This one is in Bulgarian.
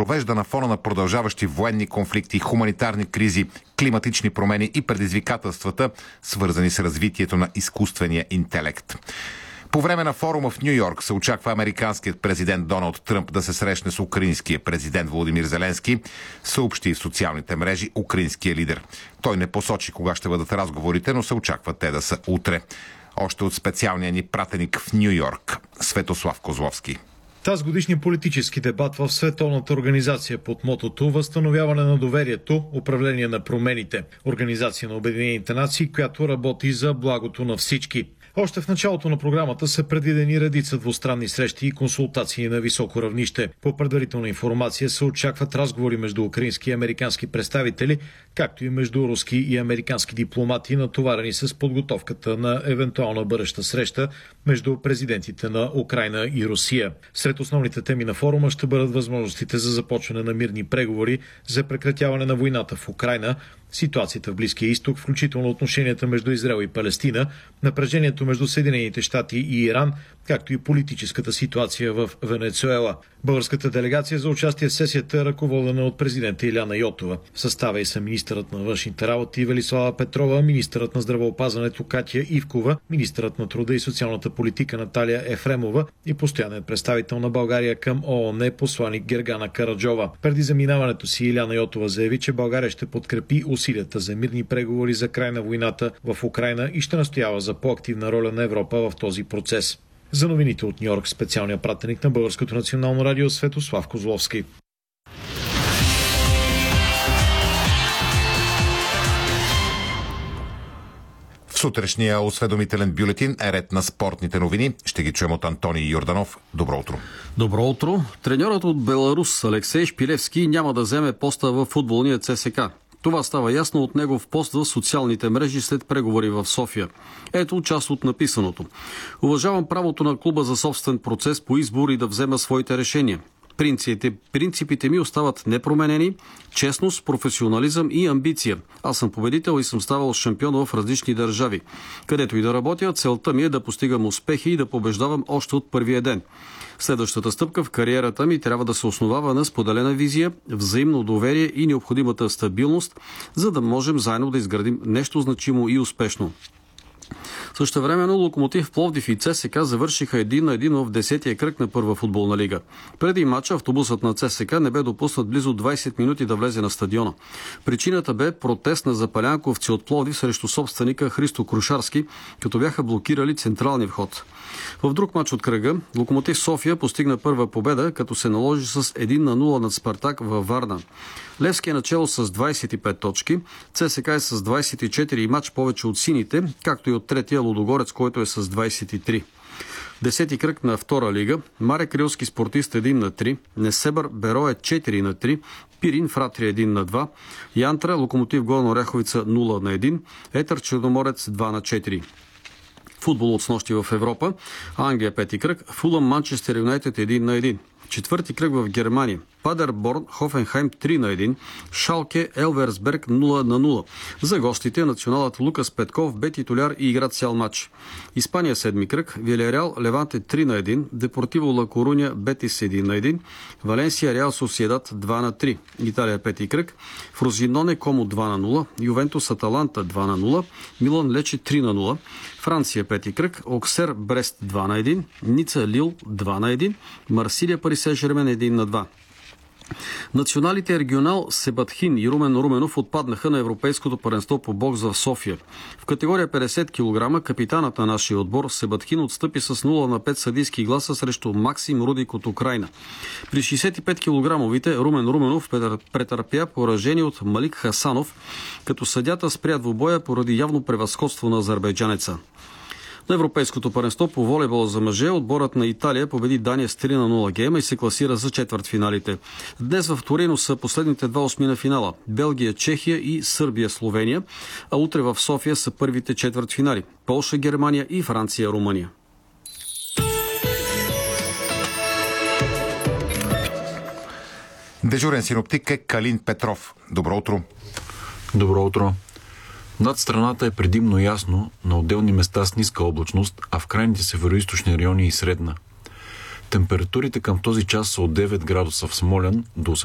провежда на фона на продължаващи военни конфликти, хуманитарни кризи, климатични промени и предизвикателствата, свързани с развитието на изкуствения интелект. По време на форума в Ню Йорк се очаква американският президент Доналд Тръмп да се срещне с украинския президент Володимир Зеленски, съобщи в социалните мрежи украинския лидер. Той не посочи кога ще бъдат разговорите, но се очаква те да са утре. Още от специалния ни пратеник в Ню Йорк, Светослав Козловски. Тази годишния политически дебат в Световната организация под мотото „Възстановяване на доверието, управление на промените“, Организация на Обединените нации, която работи за благото на всички. Още в началото на програмата са предвидени редица двустранни срещи и консултации на високо равнище. По предварителна информация се очакват разговори между украински и американски представители, както и между руски и американски дипломати, натоварени с подготовката на евентуална бъдеща среща между президентите на Украйна и Русия. Сред основните теми на форума ще бъдат възможностите за започване на мирни преговори за прекратяване на войната в Украйна, ситуацията в Близкия изток, включително отношенията между Израел и Палестина, напрежението между Съединените щати и Иран, както и политическата ситуация в Венецуела. Българската делегация за участие в сесията е ръководена от президента Иляна Йотова. В състава и са министърът на външните работи Велислава Петрова, министърът на здравеопазването Катя Ивкова, министърът на труда и социалната политика Наталия Ефремова и постоянният представител на България към ООН посланик Гергана Караджова. Преди заминаването си Иляна Йотова заяви, че България ще подкрепи усилията за мирни преговори за край на войната в Украйна и ще настоява за по-активна роля на Европа в този процес. За новините от Ню Йорк, специалният пратеник на Българското национално радио Светослав Козловски. В сутрешния осведомителен бюлетин е ред на спортните новини. Ще ги чуем от Антоний Йорданов. Добро утро. Добро утро. Треньорът от Беларус Алексей Шпилевски няма да вземе поста в футболния ЦСКА. Това става ясно от негов пост в социалните мрежи след преговори в София. Ето част от написаното. Уважавам правото на клуба за собствен процес по избор и да взема своите решения. Принципите ми остават непроменени, честност, професионализъм и амбиция. Аз съм победител и съм ставал шампион в различни държави. Където и да работя, целта ми е да постигам успехи и да побеждавам още от първия ден. Следващата стъпка в кариерата ми трябва да се основава на споделена визия, взаимно доверие и необходимата стабилност, за да можем заедно да изградим нещо значимо и успешно. Същевременно Локомотив Пловдив и ЦСКА завършиха 1-1 в 10-я кръг на първа футболна лига. Преди матча автобусът на ЦСКА не бе допуснат близо 20 минути да влезе на стадиона. Причината бе протест на запалянковци от Пловдив срещу собственика Христо Крушарски, като бяха блокирали централния вход. В друг матч от кръга Локомотив София постигна първа победа, като се наложи с 1-0 над Спартак във Варна. Левски е начало с 25 точки, ЦСКА е с 24 и матч повече от сините, както и от третия Лудогорец, който е с 23. Десети кръг на втора лига. Марек Рилски спортист 1-3, Несебър Берое 4-3, Пирин Фратри 1-2, Янтра Локомотив Горна Оряховица 0-1, Етър Черноморец 2-4. Футбол от снощи в Европа. Англия пети кръг. Фулъм Манчестър Юнайтед 1-1. Четвърти кръг в Германия. Падерборн Хофенхайм 3-1. Шалке Елверсберг 0-0. За гостите националът Лукас Петков бе титуляр и игра цял матч. Испания седми кръг. Вилереал Леванте 3-1. Депортиво Ла Коруня Бетис 1-1. Валенсия Реал Сосиедад 2-3. Италия пети кръг. Фрозиноне Комо 2-0. Ювентус Аталанта 2-0. Милан Лече 3-0. Франция пети кръг. Оксер Брест 2-1. Ница Лил 2-1. Марсилия Пари Сен-Жермен 1-2. Националите регионал Себатхин и Румен Руменов отпаднаха на Европейското първенство по бокс в София. В категория 50 кг капитанът на нашия отбор Себатхин отстъпи с 0-5 съдийски гласа срещу Максим Рудик от Украйна. При 65 кг Румен Руменов претърпя поражение от Малик Хасанов, като съдята спря двубоя поради явно превъзходство на азербайджанеца. На Европейското първенство по волейбол за мъже отборът на Италия победи Дания с 3-0 гейма и се класира за четвъртфиналите. Днес в Торино са последните два осми на финала – Белгия, Чехия и Сърбия, Словения, а утре в София са първите четвъртфинали – Полша, Германия и Франция, Румъния. Дежурен синоптик е Калин Петров. Добро утро. Добро утро. Над страната е предимно ясно, на отделни места с ниска облачност, а в крайните североизточни райони и средна. Температурите към този час са от 9 градуса в Смолян до